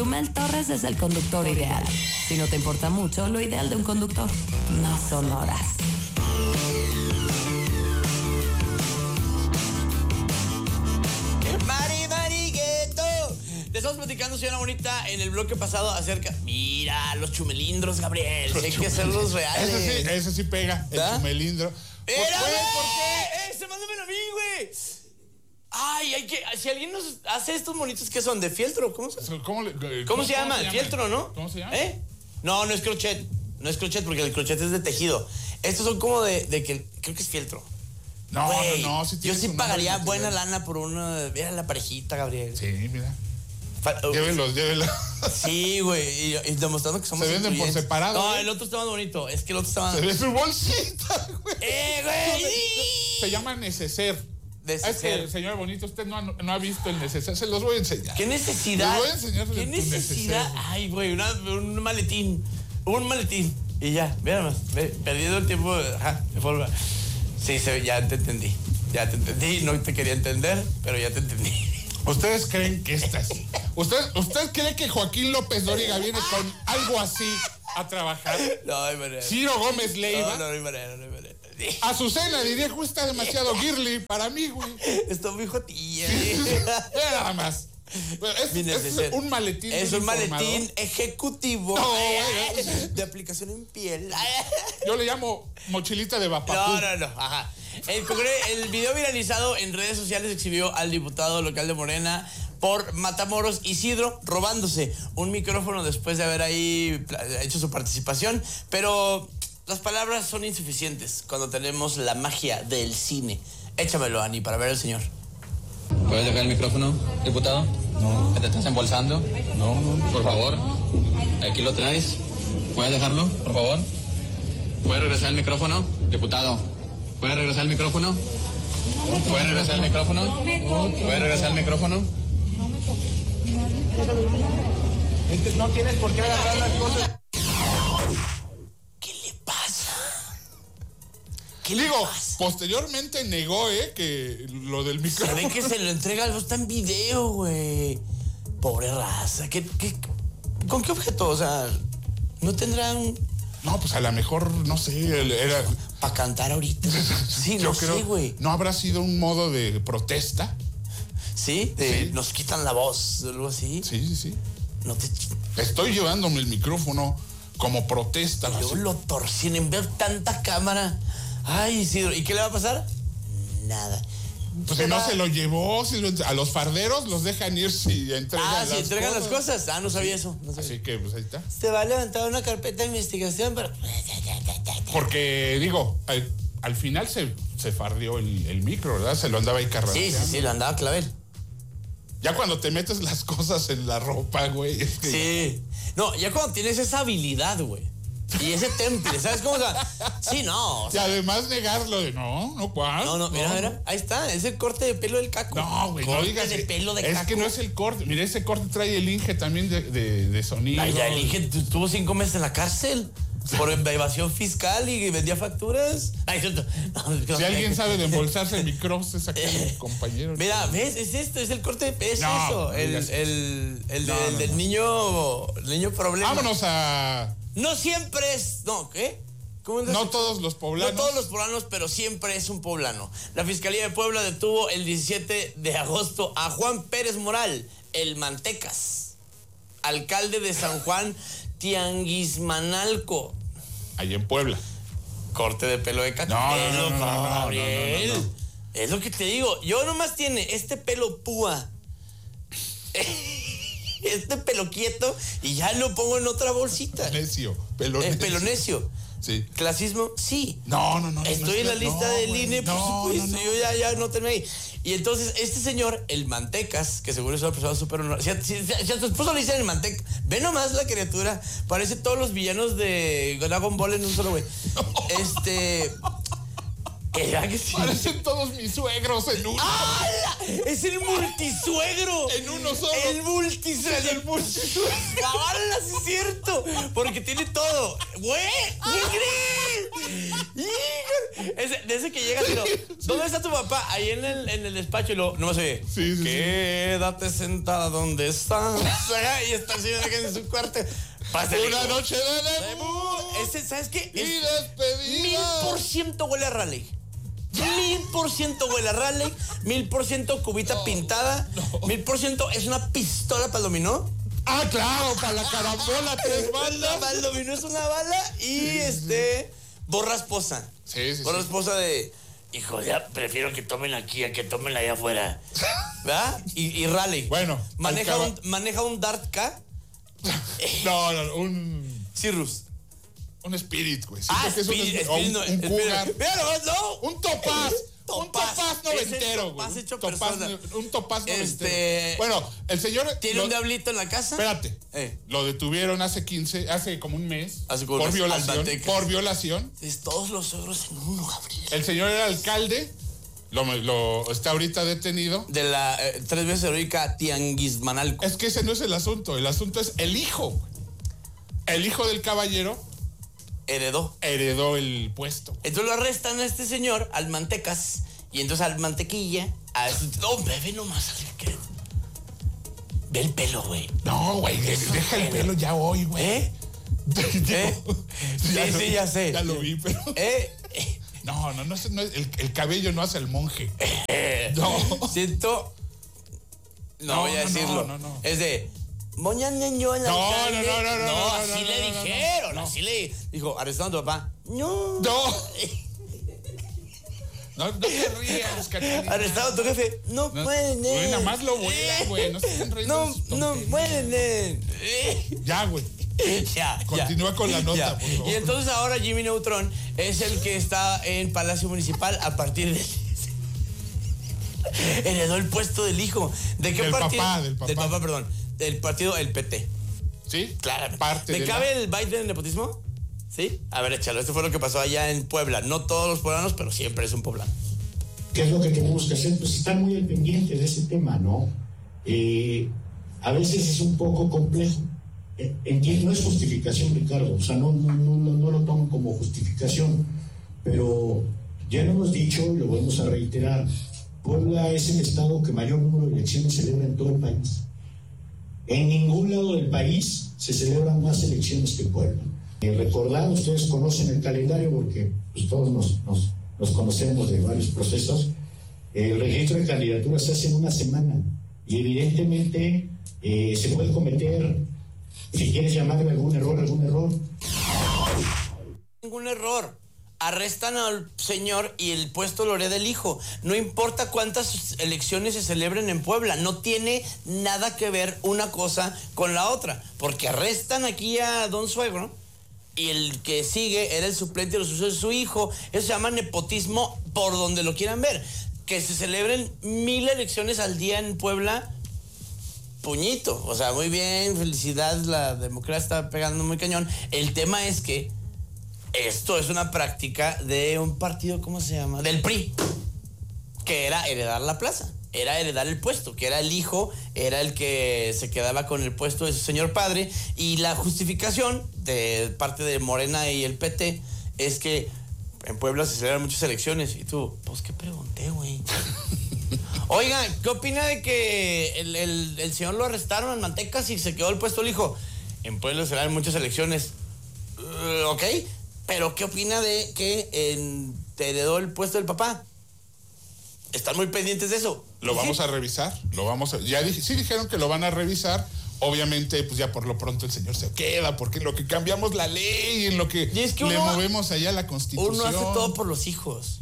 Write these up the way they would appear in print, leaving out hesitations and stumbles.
Chumel Torres es el conductor ideal. Si no te importa mucho, lo ideal de un conductor no son horas. Marigueto. Le estamos platicando, señora bonita, en el bloque pasado acerca... Mira, los chumelindros, Gabriel. Hay que hacerlos reales. Ese sí pega, el chumelindro. ¿Por qué? ¡Se mándamelo a mí, güey! Ay, hay que... Si alguien nos hace estos monitos que son de fieltro, ¿cómo se llama? Fieltro, ¿no? ¿Cómo se llama? No es crochet. No es crochet porque el crochet es de tejido. Estos son como de que... Creo que es fieltro. No. Yo sí pagaría buena lana por una... Mira la parejita, Gabriel. Sí, mira. Llévelos. Sí, güey. Y demostrando que somos... Se venden por separado. No, el otro está más bonito. Es que el otro está más... Se ve su bolsita, güey. Güey. Se llama neceser. Es que, señor bonito, usted no ha visto el neceser. Se los voy a enseñar. ¿Qué necesidad? Les voy a enseñar. ¿Qué necesidad? Neceser. Ay, güey, un maletín. Un maletín. Y ya, mira más. Perdiendo el tiempo. Ajá, de forma. Sí, ya te entendí. No te quería entender, pero ya te entendí. ¿Ustedes creen que esta es? ¿Usted cree que Joaquín López Dóriga viene con algo así a trabajar? No hay manera. Ciro Gómez Leiva. No hay manera. Azucena diría, está demasiado girly para mí, güey. Está muy jotilla. Nada más. Es un maletín. Es un maletín ejecutivo de aplicación en piel. Yo le llamo mochilita de vapapú. No. Ajá. El video viralizado en redes sociales exhibió al diputado local de Morena por Matamoros, Isidro, robándose un micrófono después de haber ahí hecho su participación. Pero las palabras son insuficientes cuando tenemos la magia del cine. Échamelo, Ani, para ver al señor. ¿Puedes dejar el micrófono, diputado? No. ¿Te estás embolsando? No. Por favor. Aquí lo traes. ¿Puedes dejarlo, por favor? ¿Puedes regresar el micrófono, diputado? ¿Puedes regresar el micrófono? ¿Puedes regresar el micrófono? ¿Puedes regresar el micrófono? No tienes por qué agarrar las cosas. ¿Qué le pasa? Posteriormente negó, que lo del micrófono. Se ve que se lo entrega, está en video, güey. Pobre raza. ¿Con qué objeto? O sea, ¿no tendrá un...? No, pues a lo mejor, no sé, era... Para cantar ahorita. Sí, yo creo, güey. ¿No habrá sido un modo de protesta? ¿Sí? Sí. Nos quitan la voz, algo así. Sí. No te... Estoy llevándome el micrófono como protesta. Yo lo torcí en ver tanta cámara. Ay, Isidro, ¿y qué le va a pasar? Nada. Pues si no se lo llevó, a los farderos los dejan ir si entregan si entregan las cosas. No sabía eso. Así que, pues ahí está. Se va a levantar una carpeta de investigación, pero... Porque, al final se fardeó el micro, ¿verdad? Se lo andaba ahí carranceando. Sí, lo andaba clavel. Ya cuando te metes las cosas en la ropa, güey. Sí. No, ya cuando tienes esa habilidad, güey. Y ese temple, ¿sabes cómo? Sí, no. O sea, y además negarlo de ¿cuál? No, mira, ahí está, es el corte de pelo del Caco. No, güey, no digas. De pelo de es Caco. Que no es el corte. Mira, ese corte trae el Inge también de sonido. Ay, ya el Inge tuvo 5 meses en la cárcel por evasión fiscal y vendía facturas. Ay, no, si alguien sabe de embolsarse el micrófono, es aquel compañero. Mira, ¿ves? Es esto, es el corte de pelo, eso. El del niño problema. Vámonos a... No siempre es... No, ¿qué? ¿Cómo no todos los poblanos. No todos los poblanos, pero siempre es un poblano. La Fiscalía de Puebla detuvo el 17 de agosto a Juan Pérez Moral, el Mantecas, alcalde de San Juan Tianguismanalco. Ahí en Puebla. Corte de pelo de Caco. No. Es lo que te digo. Yo nomás tiene este pelo púa. Este pelo quieto y ya lo pongo en otra bolsita. Pelo necio. Sí. ¿Clasismo? Sí. No. Estoy en la lista del INE, por supuesto. Yo ya no tengo ahí. Y entonces, este señor, el Mantecas, que seguro es una persona súper honorable. Si a tu esposo le dicen el Mantecas, ve nomás la criatura. Parece todos los villanos de Dragon Ball en un solo güey. Que sí. Parecen todos mis suegros en uno. ¡Hala! Es el multisuegro. En uno solo. El multisuegro. ¡Hala! Sí es cierto. Porque tiene todo. ¡Güey! De ese que llegas y lo, ¿dónde está tu papá? Ahí en el despacho y lo, no sé. Sí. Quédate sentada donde estás. Y está el señor en su cuarto. Pásale, Una hijo. noche de debut. Ese, ¿sabes qué? Y despedida. 1000% huele a Raleigh. 1000% huele a Raleigh. 1000% cubita pintada. 1000% es una pistola para el dominó. Ah, claro, para la carambola, 3 balas. Para el dominó es una bala y borra esposa. Sí. Borra esposa de, hijo, ya prefiero que tomen aquí a que tomen allá afuera. ¿Verdad? Y Raleigh. Bueno, maneja un Dart K. No, un Cirrus. Spirit, güey. Spirit, un Cougar. Mira, no. Un Topaz. Un Topaz noventero, Topaz güey. hecho persona. Un Topaz noventero. Bueno, el señor... ¿Tiene un diablito en la casa? Espérate. Lo detuvieron hace como un mes. Por violación. Es todos los suegros en uno, Gabriel. El señor era alcalde. Lo está ahorita detenido. De la 3 veces heroica Tianguismanalco. Es que ese no es el asunto. El asunto es el hijo. El hijo del caballero heredó el puesto. Entonces lo arrestan a este señor, al Mantecas, y entonces al Mantequilla, ve nomás, ve el pelo, güey. No, güey, deja el pelo ya hoy, güey. Sí, ya sé. Ya lo vi, pero... No, el cabello no hace el monje. No. Siento... No voy a decirlo. No. Es de... Moñañaño en la calle. No, así le dijeron. Así le dijo, arrestando a tu papá. No te rías, Catarina. Arrestado a tu jefe. No pueden. Güey, nada más lo vuela, güey. No se estén riendo. No pueden. Ya, güey. Ya. Continúa con la nota, por favor. Y entonces ahora Jimmy Neutron es el que está en Palacio Municipal a partir de... Heredó el puesto del hijo. ¿De qué partido? Del papá, perdón. Del partido, el PT. ¿Sí? Claramente. Parte ¿Te cabe el Biden del nepotismo? ¿Sí? A ver, échalo. Esto fue lo que pasó allá en Puebla. No todos los poblanos, pero siempre es un poblano. ¿Qué es lo que tenemos que hacer? Pues estar muy al pendiente de ese tema, ¿no? A veces es un poco complejo. Entiendo, no es justificación, Ricardo. O sea, no lo tomo como justificación. Pero ya lo hemos dicho y lo volvemos a reiterar. Puebla es el estado que mayor número de elecciones celebra en todo el país. En ningún lado del país se celebran más elecciones que Puebla. Recordad, ustedes conocen el calendario porque pues, todos nos conocemos de varios procesos. El registro de candidaturas se hace en una semana y evidentemente se puede cometer, si quieres llamarle algún error. Ningún error. Arrestan al señor y el puesto lo hereda el hijo. No importa cuántas elecciones se celebren en Puebla, no tiene nada que ver una cosa con la otra, porque arrestan aquí a don suegro y el que sigue era el suplente de su hijo. Eso se llama nepotismo por donde lo quieran ver. Que se celebren 1000 elecciones al día en Puebla, puñito. O sea, muy bien, felicidades, la democracia está pegando muy cañón. El tema es que esto es una práctica de un partido, ¿cómo se llama? Del PRI, que era heredar la plaza, era heredar el puesto, que era el hijo, era el que se quedaba con el puesto de su señor padre, y la justificación de parte de Morena y el PT es que en Puebla se celebran muchas elecciones. Y tú, pues, ¿qué pregunté, güey? Oiga, ¿qué opina de que el señor lo arrestaron en Mantecas y se quedó el puesto el hijo? En Puebla se celebran muchas elecciones. Ok. Pero, ¿qué opina de que te heredó el puesto del papá? ¿Están muy pendientes de eso? Lo vamos a revisar. Sí dijeron que lo van a revisar. Obviamente, pues ya por lo pronto el señor se queda, porque en lo que cambiamos la ley, en lo que, le movemos allá la Constitución. Uno hace todo por los hijos.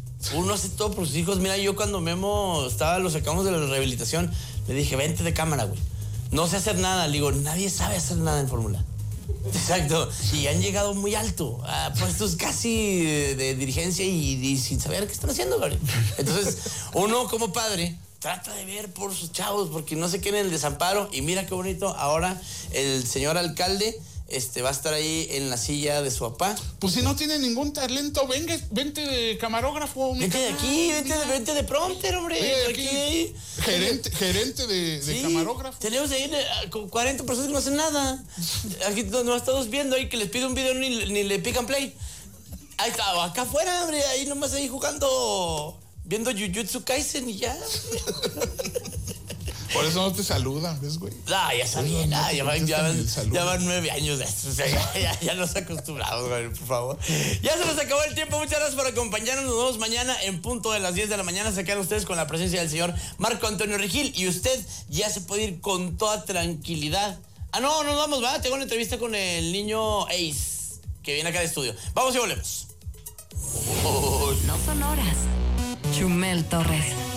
Mira, yo cuando Memo lo sacamos de la rehabilitación, le dije, vente de cámara, güey. No sé hacer nada. Le digo, nadie sabe hacer nada en Fórmula. Exacto, y han llegado muy alto a puestos casi de dirigencia y sin saber qué están haciendo, Gabriel. Entonces, uno como padre trata de ver por sus chavos porque no se queden en el desamparo. Y mira qué bonito, ahora el señor alcalde va a estar ahí en la silla de su papá. Pues si no tiene ningún talento, vente de camarógrafo. Vente de aquí, vente de prompter, hombre. Aquí. Gerente de camarógrafo. Tenemos ahí con 40 personas que no hacen nada. Aquí nos estamos viendo ahí que les pide un video ni le pican play. Ahí estaba, acá afuera, hombre, ahí nomás ahí jugando, viendo Jujutsu Kaisen y ya. Por eso no te saludan, ¿ves, güey? Ya está bien, ya van 9 años de esto, o sea, ya nos acostumbramos, güey, por favor. Ya se nos acabó el tiempo, muchas gracias por acompañarnos, nos vemos mañana en punto de las 10 de la mañana, se quedan ustedes con la presencia del señor Marco Antonio Regil y usted ya se puede ir con toda tranquilidad. No nos vamos, ¿va? Tengo una entrevista con el niño Ace, que viene acá de estudio. Vamos y volvemos. No son horas. Chumel Torres.